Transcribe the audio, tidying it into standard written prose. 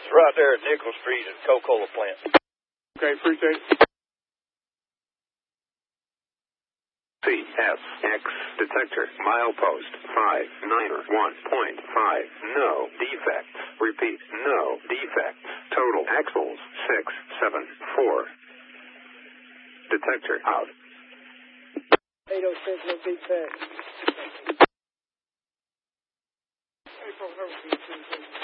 right there at Nickel Street at Coca-Cola plant. Okay, appreciate it. CSX detector milepost 591.5. No defects. Repeat, no defects. Total axles 674. Detector out. 806, no defects.